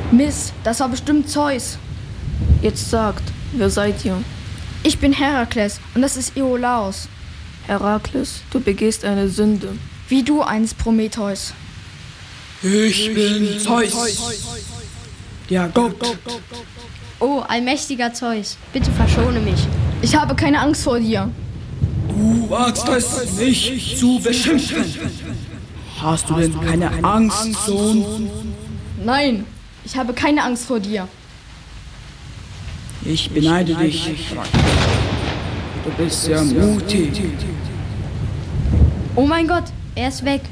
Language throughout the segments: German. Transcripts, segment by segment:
Mist, das war bestimmt Zeus. Jetzt sagt, wer seid ihr? Ich bin Herakles und das ist Iolaos. Herakles, du begehst eine Sünde. Wie du einst, Prometheus. Ich bin Zeus, der Gott. Oh, allmächtiger Zeus, bitte verschone mich. Ich habe keine Angst vor dir. Du wagst es, mich zu beschimpfen. Hast du denn keine Angst, Sohn? Nein, ich habe keine Angst vor dir. Ich beneide dich. Du bist sehr mutig. Oh mein Gott, er ist weg.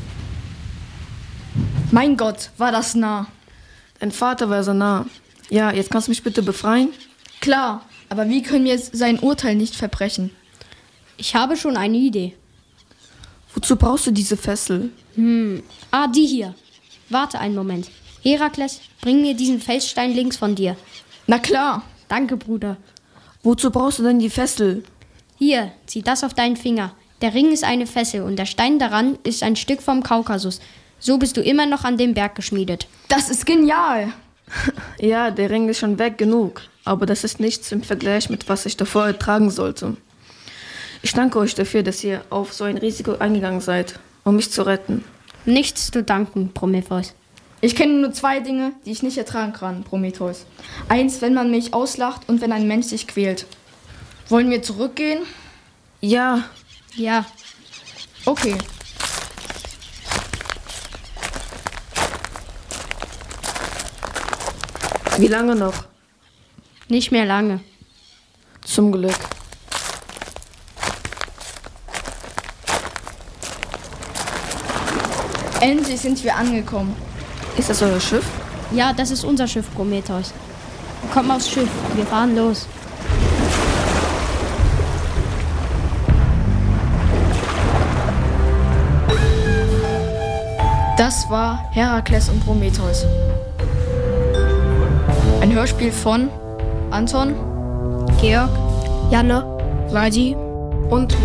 Mein Gott, war das nah. Dein Vater war so nah. Ja, jetzt kannst du mich bitte befreien? Klar, aber wie können wir jetzt sein Urteil nicht verbrechen? Ich habe schon eine Idee. Wozu brauchst du diese Fessel? Die hier. Warte einen Moment. Herakles, bring mir diesen Felsstein links von dir. Na klar. Danke, Bruder. Wozu brauchst du denn die Fessel? Hier, zieh das auf deinen Finger. Der Ring ist eine Fessel und der Stein daran ist ein Stück vom Kaukasus. So bist du immer noch an dem Berg geschmiedet. Das ist genial. Ja, der Ring ist schon weg genug. Aber das ist nichts im Vergleich mit was ich davor ertragen sollte. Ich danke euch dafür, dass ihr auf so ein Risiko eingegangen seid, um mich zu retten. Nichts zu danken, Prometheus. Ich kenne nur 2 Dinge, die ich nicht ertragen kann, Prometheus. 1, wenn man mich auslacht und wenn ein Mensch sich quält. Wollen wir zurückgehen? Ja. Ja. Okay. Wie lange noch? Nicht mehr lange. Zum Glück. Endlich sind wir angekommen. Ist das euer Schiff? Ja, das ist unser Schiff, Prometheus. Komm aufs Schiff, wir fahren los. Das war Herakles und Prometheus. Ein Hörspiel von Anton, Georg, Janne, Vladi und